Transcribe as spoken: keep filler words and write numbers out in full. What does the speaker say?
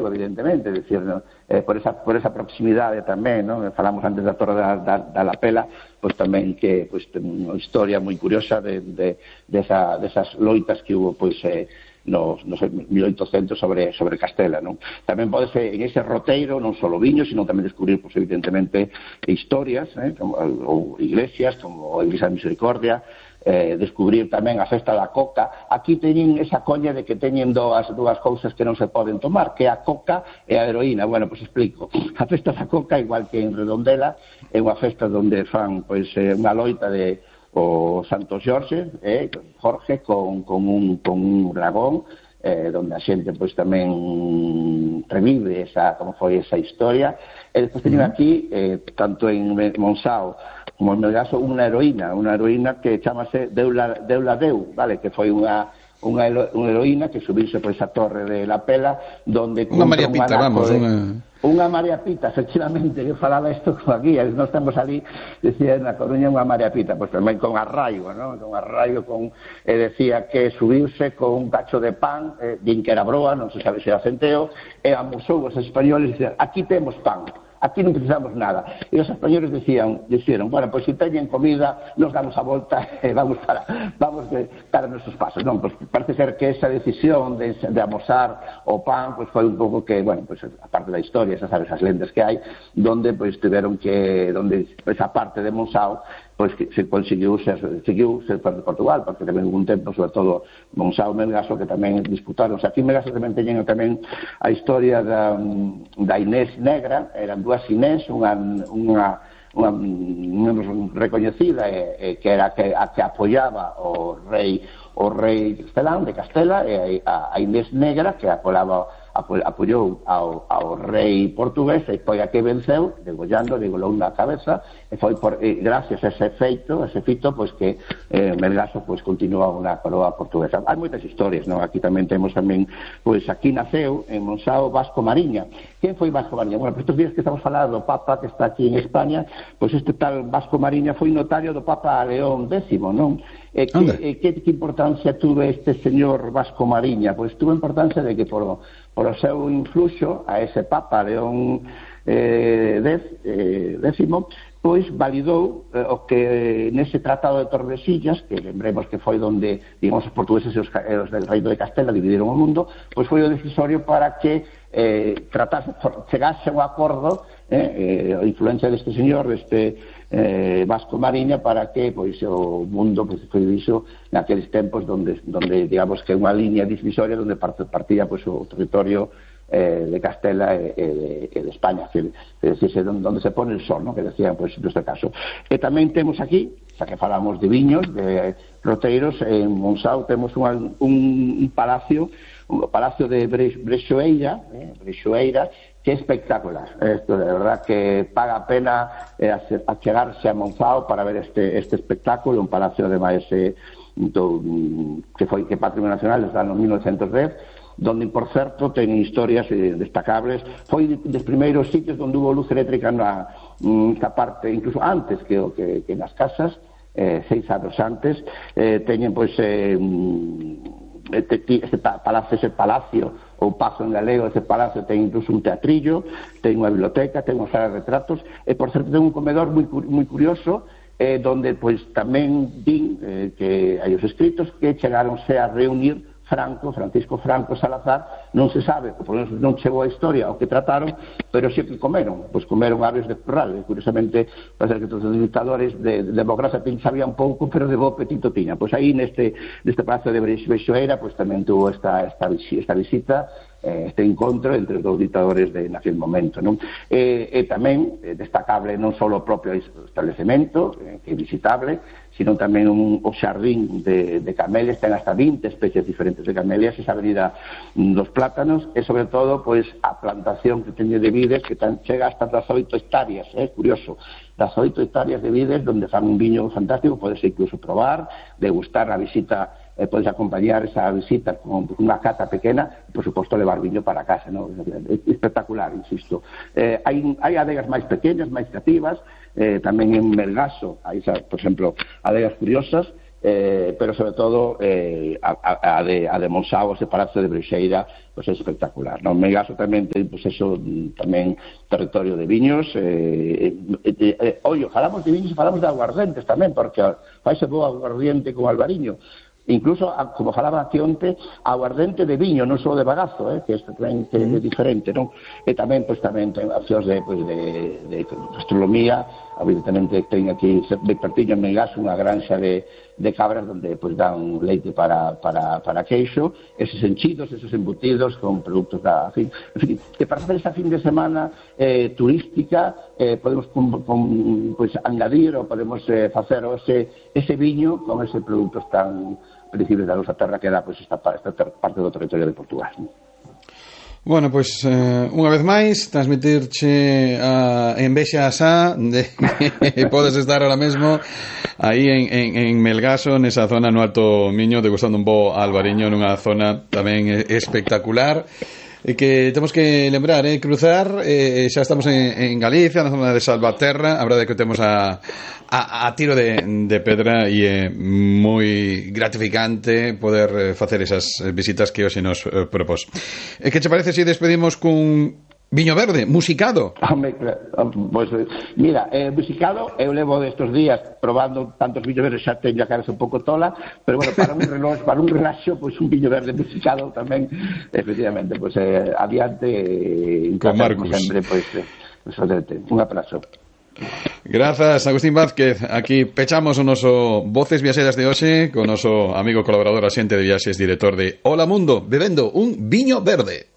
galego, evidentemente, é dicir, no? eh, por, esa, por esa proximidade tamén, non? Falamos antes da Torre da, da, da Lapela, pois tamén que pois, ten unha historia moi curiosa de, de, de esa, desas loitas que hubo pois, eh, nos, nos mil oitocentos sobre, sobre Castela, non? Tamén pode ser en ese roteiro non só viños, sino tamén descubrir, pois, evidentemente, historias, eh, como, ou iglesias, como a Iglesia de Misericordia, eh, descubrir tamén a festa da coca. Aquí teñen esa coña de que teñen dúas, dúas cousas que non se poden tomar, que é a coca e a heroína. Bueno, pois explico. A festa da coca, igual que en Redondela, é unha festa onde fan pois, unha loita de o Santo Xorxe, eh, Jorge, con, con, un, con un dragón, eh, donde a xente pois, tamén revive esa, como foi esa historia. E despois teñen aquí, eh, tanto en Monsáu como en Melgaso, unha heroína, unha heroína que chamase Deula, Deula Deu, vale? Que foi unha unha heroína que subirse por esa torre de la Pela, donde unha María Pita, vamos, de, unha unha María Pita, efectivamente, que falaba isto como aquí, nós estamos ali, decía na Coruña unha María Pita, pois tamén con arraigo, non? Con arraigo, con, eh, decía que subirse con un cacho de pan, eh, din que era broa, non se sabe se era centeo, e amusou os españoles, e dicían, aquí temos pan, aquí non precisamos nada. E os españoles decían, dixeron, bueno, pois se teñen comida, nos damos a volta e vamos para vamos de, para nosos pasos. Non, pois parece ser que esa decisión de, de amosar o pan, pois foi un pouco que, bueno, pois a parte da historia, esas sabes as lendas que hai, donde pois tiveron que, donde esa parte de Monsáu, pois que se conseguiu ser, seguiu ser parte de Portugal, porque tamén hubo un tempo, sobre todo Monsáu e Melgaso, que tamén disputaron. O sea, aquí en Melgaso tamén teñen tamén a historia da, da Inés Negra, eran dúas Inés, unha, unha, unha, unha recoñecida eh, que era que, a que apoiaba o rei o rei Castelán de Castela, e a, a Inés Negra que apoiaba apoiou ao, ao rei portugués e foi a que venceu, degollando, degolou na cabeza, e foi por, e gracias a ese feito, a ese fito, pois que eh, Melgaso pois continúa unha coroa portuguesa. Hai moitas historias, non? Aquí tamén temos tamén, pois aquí naceu en Monsáu Vasco Mariña. Quen foi Vasco Mariña? Bueno, por estes días que estamos falando do Papa que está aquí en España, pois este tal Vasco Mariña foi notario do Papa León décimo, non? E que, e que, que importancia tuve este señor Vasco Mariña? Pois tuvo importancia de que por, por o seu influxo a ese Papa León eh, dez, eh, décimo, pois validou eh, o que nese Tratado de Tordesillas, que lembremos que foi donde, digamos, os portugueses e os, os del Reino de Castela dividiron o mundo, pois foi o decisorio para que eh, tratase, chegase un acordo, eh, eh, a influencia deste señor, deste eh, Vasco Mariña, para que pois o mundo pois, foi diviso naqueles tempos donde, donde digamos que unha línea divisoria donde partía pois, o territorio eh, de Castela e, e, de, e de España, que, que decirse donde se pone el sol, ¿no? Que decían, pois, neste caso. E tamén temos aquí, xa que falamos de viños, de roteiros, en Monsáu temos unha, un, un palacio, un palacio de Brexoeira, eh, Brexoeira, que é espectacular. Esto de verdad que paga a pena eh, achegarse a Monsáu para ver este, este espectáculo, un palacio ademais eh, do, que foi que Patrimonio Nacional desde o ano mil novecientos dez, donde, por certo, ten historias eh, destacables. Foi dos primeiros sitios onde hubo luz eléctrica na esta parte, incluso antes que, que, que nas casas, eh, seis anos antes, eh, teñen, pois, eh, este, este palacio, ese palacio, ou pazo en galego, ese palacio ten incluso un teatrillo, ten unha biblioteca, ten unha sala de retratos, e, por certo, ten un comedor moi, moi curioso, eh, donde, pois, tamén din eh, que hai os escritos que chegaronse a reunir Franco, Francisco Franco Salazar, non se sabe, por menos non chegou a historia o que trataron, pero sí que comeron, pois comeron aves de corral, e curiosamente, para ser que todos os dictadores de, de democracia sabían pouco, pero de bo apetito tiña. Pois aí neste, neste palacio de Brexoeira, pois tamén tuvo esta, esta, esta visita, este encontro entre os dous dictadores de naquele momento, non? E, e tamén eh, destacable non só o propio establecemento, eh, que é visitable, sino tamén un, o xardín de, de camelias, ten hasta vinte especies diferentes de camelias, esa avenida dos plátanos, e sobre todo, pois, a plantación que teñe de vides, que tan, chega hasta das oito hectáreas, é eh, curioso, das oito hectáreas de vides, donde fan un viño fantástico, podes incluso probar, degustar a visita, eh, podes acompañar esa visita con unha cata pequena, e, por suposto, levar viño para casa, ¿no? É espectacular, insisto. Eh, hai, hai adegas máis pequenas, máis creativas, eh, tamén en Melgaso, hai, por exemplo, adegas curiosas, Eh, pero sobre todo eh, a, a, de, a de Monsaos e Palacio de Brexeira pues é espectacular, non? Melgaso tamén ten pues eso, tamén territorio de viños, eh, eh, eh, ollo, falamos de viños e falamos de aguardentes tamén, porque faise bo aguardiente con albariño, incluso, como falaba aquí onte, aguardente de viño, non só de bagazo, eh, que isto tamén é diferente, non? E tamén, pois, tamén ten opcións de, pois, de, de gastronomía, evidentemente ten aquí de pertiño en Melgaso unha granxa de, de cabras donde, pois, dan leite para, para, para queixo, eses enchidos, esos embutidos con produtos da fin, en fin, que para facer esa fin de semana eh, turística eh, podemos con, con, pois, angadir ou podemos eh, facer ese, ese viño con ese produtos tan principios da nosa terra que dá pois, esta, esta parte do territorio de Portugal, ¿no? Bueno, pois, pues, eh, unha vez máis transmitirche a envexa xa de que podes estar ahora mesmo aí en, en, en Melgaso, nesa zona no Alto Miño, degustando un bo albariño nunha zona tamén espectacular, e que temos que lembrar, eh, cruzar, eh, xa estamos en, en Galicia, na zona de Salvaterra, a verdade que temos a, a, a tiro de, de pedra, e é moi gratificante poder facer esas visitas que hoxe nos eh, propós. E que che parece se despedimos cun viño verde, musicado? Home, pues, mira, eh, musicado eu levo destos días probando tantos viños verdes, xa teño a cabeza un pouco tola, pero bueno, para un reloj, para un relaxo, pois pues, un viño verde musicado tamén, efectivamente, pois pues, eh, adiante, eh, con Marcus. Sempre, pois, pues, eh, un abrazo. Grazas, Agustín Vázquez. Aquí pechamos o noso Voces Viaxeras de hoxe con o noso amigo colaborador axente de viaxes, director de Hola Mundo, bebendo un viño verde.